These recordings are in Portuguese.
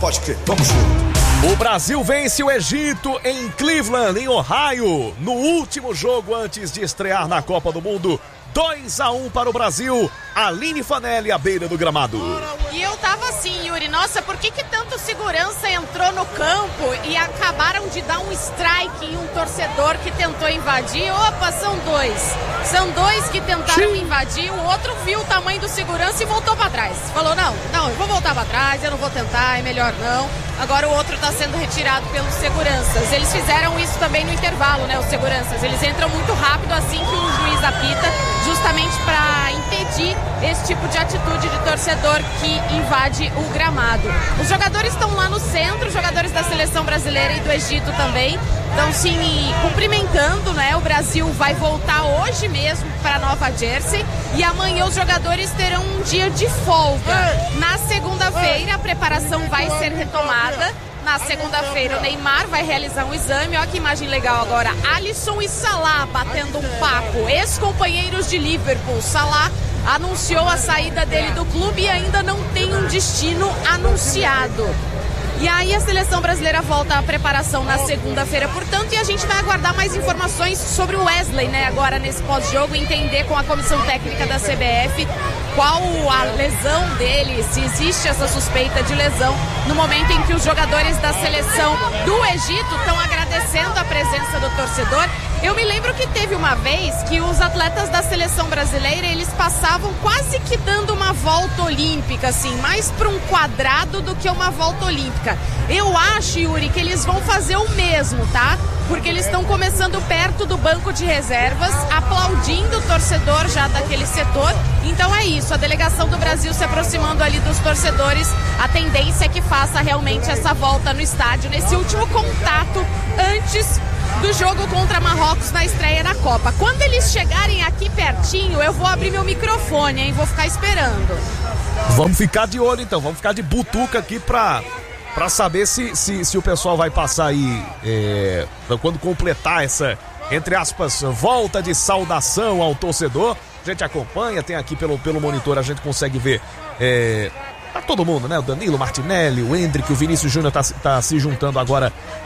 Pode crer, vamos junto. O Brasil vence o Egito em Cleveland, em Ohio, no último jogo antes de estrear na Copa do Mundo. 2-1 para o Brasil. Aline Fanelli à beira do gramado. E eu tava assim, Yuri, nossa, por que tanto segurança entrou no campo e acabaram de dar um strike em um torcedor que tentou invadir? Opa, são dois que tentaram invadir, o outro viu o tamanho do segurança e voltou pra trás. Falou, não, eu vou voltar pra trás, eu não vou tentar, é melhor não. Agora o outro tá sendo retirado pelos seguranças. Eles fizeram isso também no intervalo, né, os seguranças. Eles entram muito rápido assim que o juiz apita, justamente para impedir esse tipo de atitude de torcedor que invade o gramado. Os jogadores estão lá no centro, os jogadores da seleção brasileira e do Egito também estão se cumprimentando, né? O Brasil vai voltar hoje mesmo para Nova Jersey e amanhã os jogadores terão um dia de folga. Na segunda-feira a preparação vai ser retomada. Na segunda-feira o Neymar vai realizar um exame. Olha que imagem legal agora. Alisson e Salah batendo um papo. Ex-companheiros de Liverpool. Salah anunciou a saída dele do clube e ainda não tem um destino anunciado. E aí a seleção brasileira volta à preparação na segunda-feira, portanto, e a gente vai aguardar mais informações sobre o Wesley, né, agora nesse pós-jogo, entender com a comissão técnica da CBF qual a lesão dele, se existe essa suspeita de lesão, no momento em que os jogadores da seleção do Egito estão agradecendo a presença do torcedor. Eu me lembro que teve uma vez que os atletas da seleção brasileira, eles passavam quase que dando uma volta olímpica, assim, mais para um quadrado do que uma volta olímpica. Eu acho, Yuri, que eles vão fazer o mesmo, tá? Porque eles estão começando perto do banco de reservas, aplaudindo o torcedor já daquele setor. Então é isso, a delegação do Brasil se aproximando ali dos torcedores. A tendência é que faça realmente essa volta no estádio, nesse último contato antes do jogo contra Marrocos na estreia na Copa. Quando eles chegarem aqui pertinho, eu vou abrir meu microfone, hein? Vou ficar esperando. Vamos ficar de olho então, vamos ficar de butuca aqui pra saber se o pessoal vai passar aí quando completar essa, entre aspas, volta de saudação ao torcedor. A gente acompanha, tem aqui pelo monitor, a gente consegue ver tá todo mundo, né? O Danilo Martinelli, o Hendrick, o Vinícius Júnior tá se juntando agora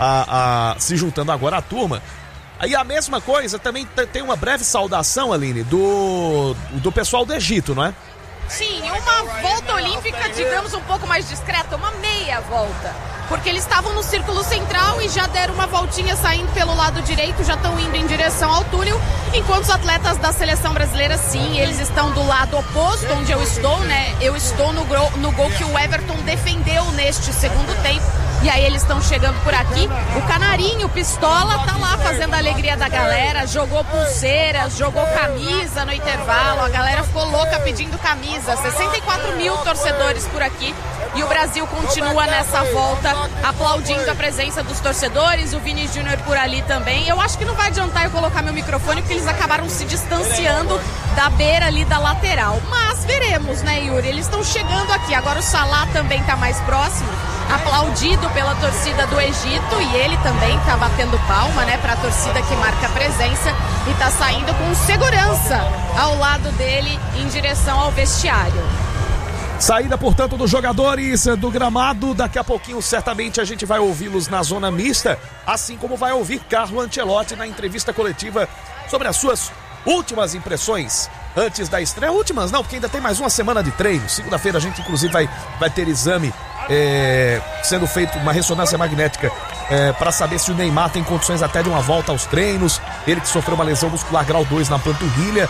à turma. Aí a mesma coisa, também tem uma breve saudação, Aline, do pessoal do Egito, não é? Sim, uma volta olímpica, digamos, um pouco mais discreta, uma meia volta. Porque eles estavam no círculo central e já deram uma voltinha saindo pelo lado direito, já estão indo em direção ao túnel, enquanto os atletas da seleção brasileira, sim, eles estão do lado oposto, onde eu estou, né? Eu estou no gol que o Everton defendeu neste segundo tempo. E aí eles estão chegando por aqui. O Canarinho, Pistola, tá lá fazendo a alegria da galera, jogou pulseiras, jogou camisa no intervalo, a galera ficou louca pedindo camisa. 64 mil torcedores por aqui e o Brasil continua nessa volta aplaudindo a presença dos torcedores, o Vini Júnior por ali também. Eu acho que não vai adiantar eu colocar meu microfone porque eles acabaram se distanciando da beira ali da lateral, mas veremos, né, Yuri? Eles estão chegando aqui, agora o Salah também tá mais próximo, aplaudido pela torcida do Egito, e ele também tá batendo palma, né, pra torcida que marca presença e tá saindo com segurança ao lado dele em direção ao vestiário. Saída, portanto, dos jogadores do gramado. Daqui a pouquinho, certamente, a gente vai ouvi-los na zona mista, assim como vai ouvir Carlo Ancelotti na entrevista coletiva sobre as suas últimas impressões antes da estreia. Últimas não, porque ainda tem mais uma semana de treino. Segunda-feira a gente, inclusive, vai ter exame sendo feito, uma ressonância magnética para saber se o Neymar tem condições até de uma volta aos treinos. Ele que sofreu uma lesão muscular grau 2 na panturrilha.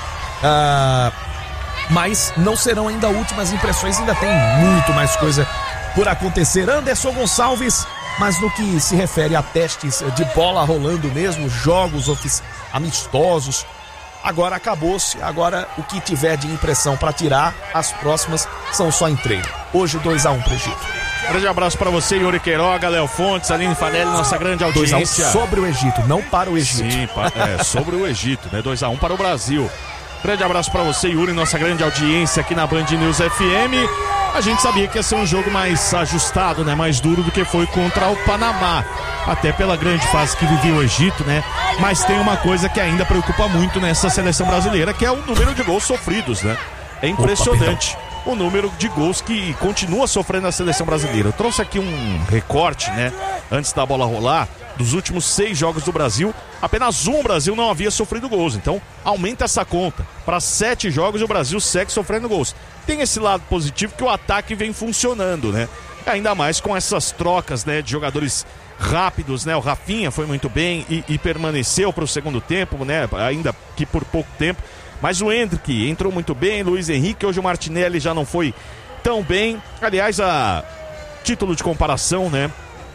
Mas não serão ainda últimas impressões, ainda tem muito mais coisa por acontecer. Anderson Gonçalves, mas no que se refere a testes de bola rolando mesmo, jogos amistosos, agora acabou-se. Agora o que tiver de impressão para tirar, as próximas são só em treino. Hoje 2-1 pro Egito. Grande abraço para você, Yuri Queiroga, Léo Fontes, Aline Fanelli, nossa grande audiência. 2-1 sobre o Egito, não para o Egito. Sim, sobre o Egito, né? 2-1 para o Brasil. Grande abraço para você, Yuri, nossa grande audiência aqui na Band News FM. A gente sabia que ia ser um jogo mais ajustado, né? Mais duro do que foi contra o Panamá. Até pela grande fase que vivia o Egito, né? Mas tem uma coisa que ainda preocupa muito nessa seleção brasileira, que é o número de gols sofridos, né? É impressionante. o número de gols que continua sofrendo a seleção brasileira. Eu trouxe aqui um recorte, né, antes da bola rolar, dos últimos 6 jogos do Brasil, apenas um Brasil não havia sofrido gols. Então, aumenta essa conta. Para 7 jogos, o Brasil segue sofrendo gols. Tem esse lado positivo que o ataque vem funcionando, né? Ainda mais com essas trocas, né, de jogadores rápidos, né? O Rafinha foi muito bem e permaneceu para o segundo tempo, né? Ainda que por pouco tempo. Mas o Endrick entrou muito bem, Luiz Henrique, hoje o Martinelli já não foi tão bem. Aliás, a título de comparação, né,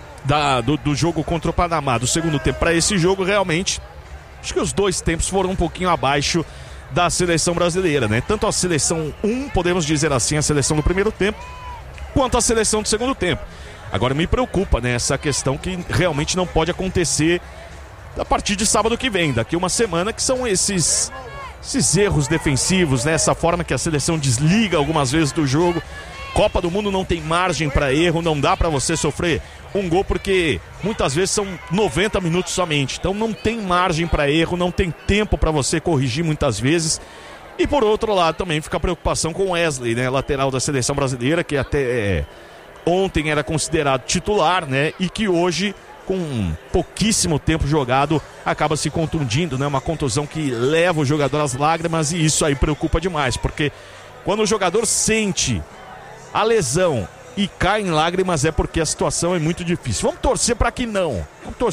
do jogo contra o Panamá, do segundo tempo para esse jogo, realmente, acho que os 2 tempos foram um pouquinho abaixo da seleção brasileira, né? Tanto a seleção 1, podemos dizer assim, a seleção do primeiro tempo, quanto a seleção do segundo tempo. Agora me preocupa, né, essa questão que realmente não pode acontecer a partir de sábado que vem, daqui uma semana, que são esses erros defensivos, né? Essa forma que a seleção desliga algumas vezes do jogo. Copa do Mundo não tem margem para erro, não dá para você sofrer um gol porque muitas vezes são 90 minutos somente. Então não tem margem para erro, não tem tempo para você corrigir muitas vezes. E por outro lado também fica a preocupação com o Wesley, né? Lateral da seleção brasileira, que até ontem era considerado titular, né? E que hoje, com pouquíssimo tempo jogado, acaba se contundindo, né? Uma contusão que leva o jogador às lágrimas, e isso aí preocupa demais, porque quando o jogador sente a lesão e cai em lágrimas é porque a situação é muito difícil. Vamos torcer para que não.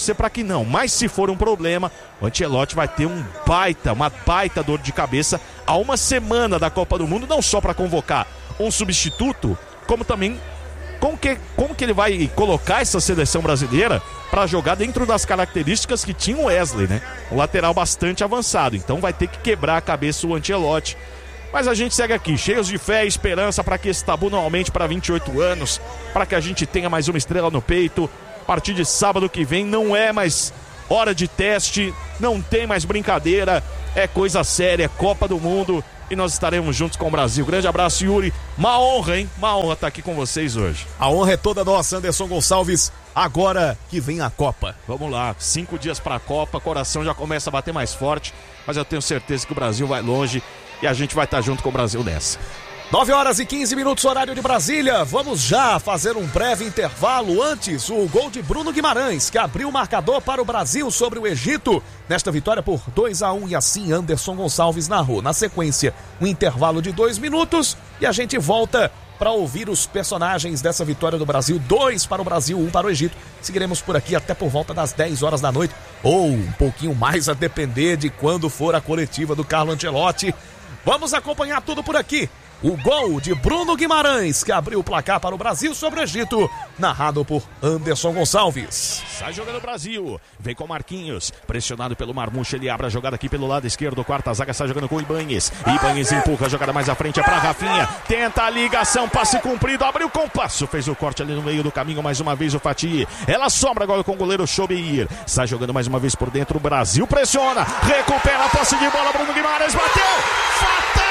Mas se for um problema, o Ancelotti vai ter uma baita dor de cabeça a uma semana da Copa do Mundo, não só para convocar um substituto, como também como que ele vai colocar essa seleção brasileira para jogar dentro das características que tinha o Wesley, né? Um lateral bastante avançado. Então vai ter que quebrar a cabeça o Ancelotti. Mas a gente segue aqui, cheios de fé e esperança para que esse tabu não aumente para 28 anos, para que a gente tenha mais uma estrela no peito. A partir de sábado que vem não é mais hora de teste, não tem mais brincadeira, é coisa séria, Copa do Mundo, e nós estaremos juntos com o Brasil. Grande abraço, Yuri. Uma honra, hein? Uma honra estar aqui com vocês hoje. A honra é toda nossa, Anderson Gonçalves. Agora que vem a Copa. Vamos lá, 5 dias para a Copa, coração já começa a bater mais forte, mas eu tenho certeza que o Brasil vai longe e a gente vai estar junto com o Brasil nessa. 9h15, horário de Brasília. Vamos já fazer um breve intervalo. Antes, o gol de Bruno Guimarães, que abriu o marcador para o Brasil sobre o Egito, nesta vitória por 2-1, e assim Anderson Gonçalves narrou. Na sequência, um intervalo de 2 minutos e a gente volta para ouvir os personagens dessa vitória do Brasil. 2 para o Brasil, 1 para o Egito. Seguiremos por aqui até por volta das 10 horas da noite, ou um pouquinho mais, a depender de quando for a coletiva do Carlo Ancelotti. Vamos acompanhar tudo por aqui. O gol de Bruno Guimarães, que abriu o placar para o Brasil sobre o Egito, narrado por Anderson Gonçalves. Sai jogando o Brasil, vem com Marquinhos, pressionado pelo Marmucha, ele abre a jogada aqui pelo lado esquerdo, quarta zaga, sai jogando com o Ibanez. Ibanez empurra a jogada mais à frente, é para Rafinha, tenta a ligação, passe cumprido, abriu o compasso, fez o corte ali no meio do caminho, mais uma vez o Fatih, ela sombra agora com o goleiro Chobeir, sai jogando mais uma vez por dentro, o Brasil pressiona, recupera a posse de bola, Bruno Guimarães bateu,